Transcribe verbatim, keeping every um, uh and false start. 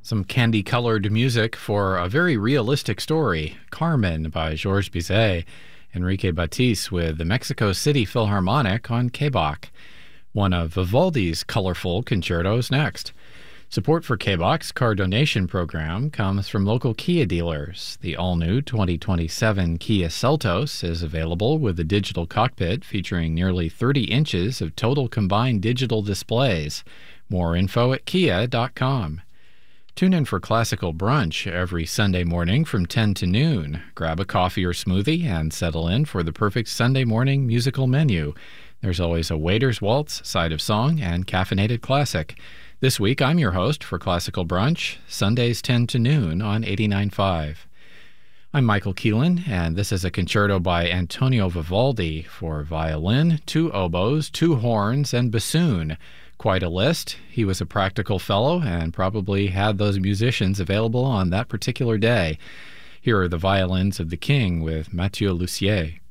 Some candy-colored music for a very realistic story, Carmen by Georges Bizet, Enrique Batiste with the Mexico City Philharmonic on K B O C. One of Vivaldi's colorful concertos next. Support for K B O C's car donation program comes from local Kia dealers. The all-new twenty twenty-seven Kia Seltos is available with a digital cockpit featuring nearly thirty inches of total combined digital displays. More info at kia dot com. Tune in for Classical Brunch every Sunday morning from ten to noon. Grab a coffee or smoothie and settle in for the perfect Sunday morning musical menu. There's always a waiter's waltz, side of song, and caffeinated classic. This week, I'm your host for Classical Brunch, Sundays ten to noon on eighty-nine point five. I'm Michael Keelan, and this is a concerto by Antonio Vivaldi for violin, two oboes, two horns, and bassoon. Quite a list. He was a practical fellow and probably had those musicians available on that particular day. Here are the violins of the king with Mathieu Lussier.